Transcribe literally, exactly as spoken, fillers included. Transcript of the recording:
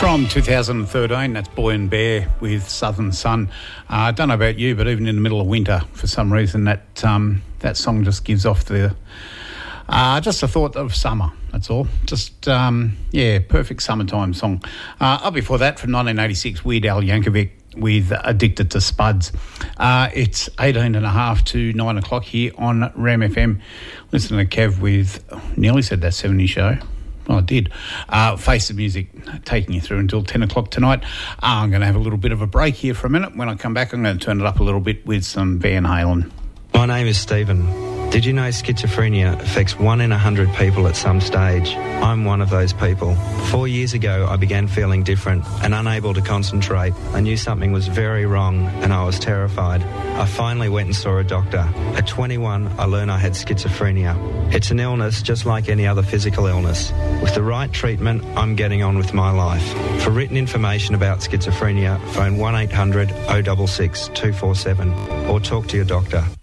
From two thousand thirteen, that's Boy and Bear with Southern Sun. I uh, don't know about you, but even in the middle of winter, for some reason, that um, that song just gives off the uh, just a thought of summer. That's all. Just um, yeah, perfect summertime song. Uh, up before that, from nineteen eighty-six, Weird Al Yankovic with Addicted to Spuds. Uh, it's eighteen and a half to nine o'clock here on Ram F M. Listen to Kev with nearly said that seventies show. Well, I did. Uh, Face the Music, taking you through until ten o'clock tonight. Uh, I'm going to have a little bit of a break here for a minute. When I come back, I'm going to turn it up a little bit with some Van Halen. My name is Stephen. Did you know schizophrenia affects one in a hundred people at some stage? I'm one of those people. Four years ago, I began feeling different and unable to concentrate. I knew something was very wrong and I was terrified. I finally went and saw a doctor. At twenty-one, I learned I had schizophrenia. It's an illness just like any other physical illness. With the right treatment, I'm getting on with my life. For written information about schizophrenia, phone one eight hundred oh six six two four seven or talk to your doctor.